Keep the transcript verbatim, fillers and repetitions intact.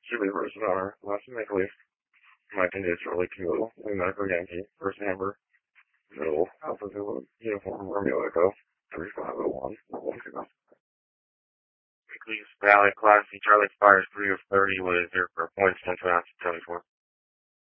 Should be first honor. Last make leaf. My opinion is really cool. We medical Yankee. First number. Middle. Alpha Zulu. Uniform Romeo Echo. three five oh one. one two. Weekly's Valley Class C Charlie expires three of thirty with zero points, ten to seventy-four.